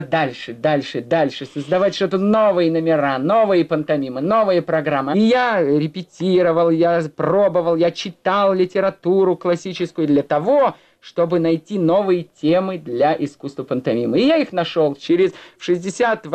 дальше, дальше, дальше, создавать что-то новые номера, новые пантомимы, новые программы. И я репетировал, я пробовал, я читал литературу классическую для того, чтобы найти новые темы для искусства пантомимы. И я их нашел в 60